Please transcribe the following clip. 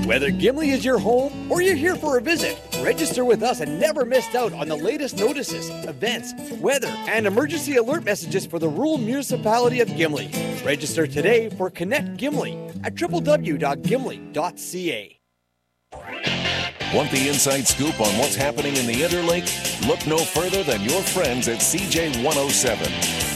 Whether Gimli is your home or you're here for a visit, register with us and never miss out on the latest notices, events, weather, and emergency alert messages for the rural municipality of Gimli. Register today for Connect Gimli at www.gimli.ca. Want the inside scoop on what's happening in the Interlake? Look no further than your friends at CJ107.